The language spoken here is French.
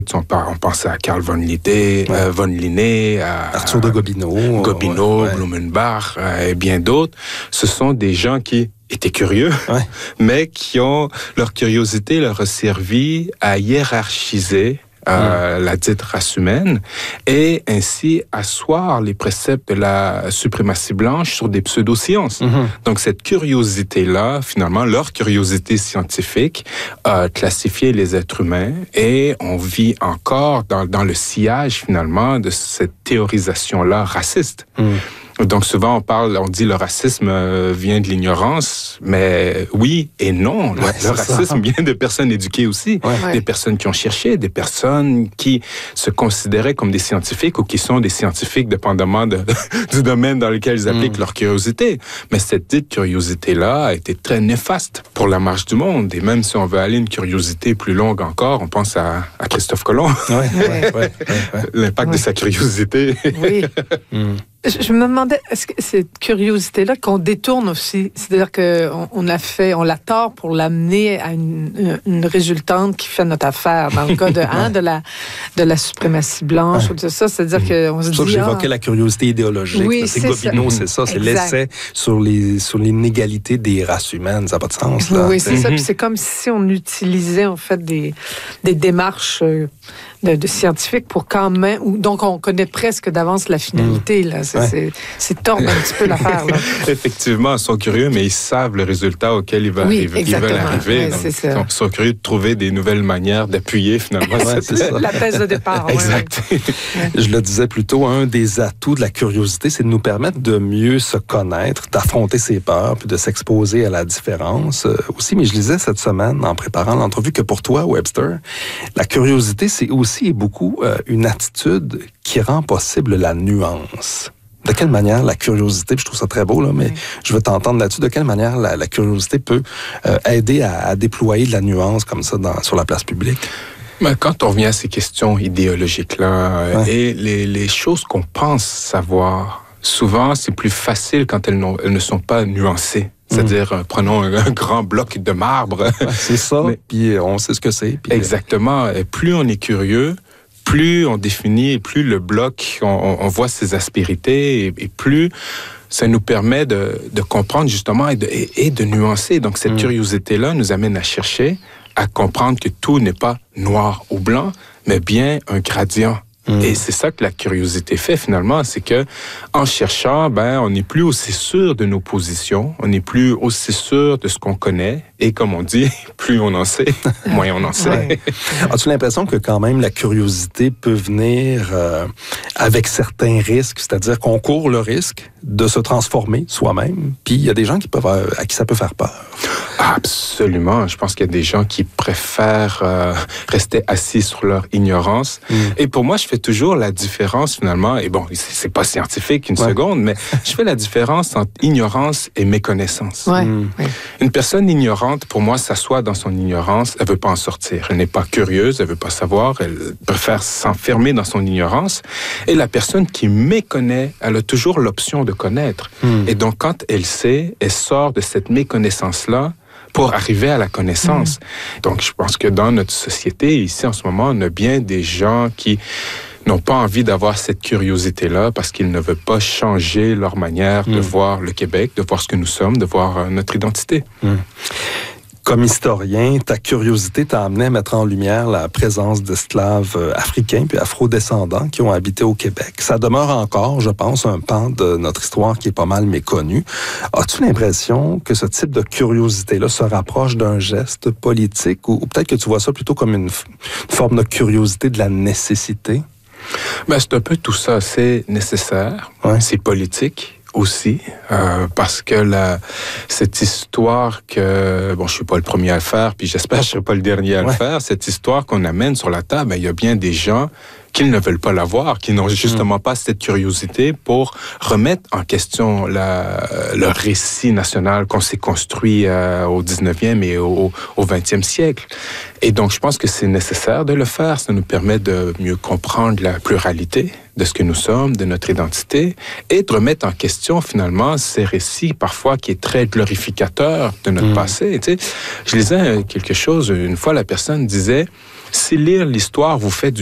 On pense à Carl von Linné, à Arthur de Gobineau, Blumenbach et bien d'autres. Ce sont des gens qui étaient curieux, mais qui ont leur curiosité leur a servi à hiérarchiser la dite race humaine et ainsi asseoir les préceptes de la suprématie blanche sur des pseudosciences. Donc cette curiosité-là, finalement, leur curiosité scientifique a classifié les êtres humains et on vit encore dans le sillage finalement de cette théorisation-là raciste. Donc souvent on dit le racisme vient de l'ignorance, mais oui et non. Le racisme vient de personnes éduquées aussi, des personnes qui ont cherché, des personnes qui se considéraient comme des scientifiques ou qui sont des scientifiques dépendamment du domaine dans lequel ils appliquent leur curiosité. Mais cette dite curiosité-là a été très néfaste pour la marche du monde. Et même si on veut aller une curiosité plus longue encore, on pense à Christophe Colomb. L'impact de sa curiosité. Oui. Je me demandais, est-ce que cette curiosité-là qu'on détourne aussi, c'est-à-dire qu'on la tord pour l'amener à une résultante qui fait notre affaire, dans le cas de la suprématie blanche ou de ça, c'est-à-dire qu'on se dit... J'évoquais la curiosité idéologique. Oui, c'est Gobineau, c'est ça, c'est l'essai sur l'inégalité des races humaines, ça n'a pas de sens. Là, oui, c'est ça, puis c'est comme si on utilisait en fait des démarches... De scientifiques pour quand même... Donc, on connaît presque d'avance la finalité. Là. C'est tordre un petit peu l'affaire. Là. Effectivement, ils sont curieux, mais ils savent le résultat auquel ils veulent arriver. Ils sont curieux de trouver des nouvelles manières d'appuyer, finalement. La thèse de départ. Exact. Je le disais plus tôt, un des atouts de la curiosité, c'est de nous permettre de mieux se connaître, d'affronter ses peurs, puis de s'exposer à la différence aussi. Mais je lisais cette semaine, en préparant l'entrevue, que pour toi, Webster, la curiosité, c'est aussi et beaucoup une attitude qui rend possible la nuance. De quelle manière la curiosité, puis je trouve ça très beau, là, mais je veux t'entendre là-dessus, de quelle manière la curiosité peut aider à déployer de la nuance comme ça sur la place publique? Mais quand on revient à ces questions idéologiques-là, et les choses qu'on pense savoir, souvent c'est plus facile quand elles ne sont pas nuancées. C'est-à-dire, prenons un grand bloc de marbre. C'est ça, puis on sait ce que c'est. Exactement. Et plus on est curieux, plus on définit, plus le bloc, on voit ses aspérités, et plus ça nous permet de comprendre justement et de nuancer. Donc cette curiosité-là nous amène à chercher, à comprendre que tout n'est pas noir ou blanc, mais bien un gradient. Et c'est ça que la curiosité fait finalement, c'est que en cherchant, on n'est plus aussi sûr de nos positions, on n'est plus aussi sûr de ce qu'on connaît, et comme on dit, plus on en sait, moins on en sait. As-tu l'impression que quand même la curiosité peut venir avec certains risques, c'est-à-dire qu'on court le risque de se transformer soi-même, puis il y a des gens à qui ça peut faire peur? Absolument. Je pense qu'il y a des gens qui préfèrent rester assis sur leur ignorance. Et pour moi, je fais toujours la différence finalement, et bon, c'est pas scientifique une seconde, mais je fais la différence entre ignorance et méconnaissance. Une personne ignorante, pour moi, s'assoit dans son ignorance, elle veut pas en sortir. Elle n'est pas curieuse, elle veut pas savoir, elle préfère s'enfermer dans son ignorance. Et la personne qui méconnaît, elle a toujours l'option de connaître. Et donc, quand elle sait, elle sort de cette méconnaissance-là pour arriver à la connaissance. Donc, je pense que dans notre société, ici, en ce moment, on a bien des gens qui n'ont pas envie d'avoir cette curiosité-là parce qu'ils ne veulent pas changer leur manière de voir le Québec, de voir ce que nous sommes, de voir notre identité. Comme historien, ta curiosité t'a amené à mettre en lumière la présence d'esclaves africains puis afro-descendants qui ont habité au Québec. Ça demeure encore, je pense, un pan de notre histoire qui est pas mal méconnu. As-tu l'impression que ce type de curiosité-là se rapproche d'un geste politique ou peut-être que tu vois ça plutôt comme une forme de curiosité de la nécessité? C'est un peu tout ça. C'est nécessaire, c'est politique aussi, parce que cette histoire que, je suis pas le premier à le faire, puis j'espère que je serai pas le dernier à le faire, cette histoire qu'on amène sur la table, il y a bien des gens qui ne veulent pas l'avoir, qui n'ont justement pas cette curiosité pour remettre en question le récit national qu'on s'est construit au 19e et au 20e siècle. Et donc, je pense que c'est nécessaire de le faire. Ça nous permet de mieux comprendre la pluralité de ce que nous sommes, de notre identité, et de remettre en question, finalement, ces récits, parfois, qui est très glorificateur de notre passé. Tu sais, je lisais quelque chose, une fois, la personne disait... Si lire l'histoire vous fait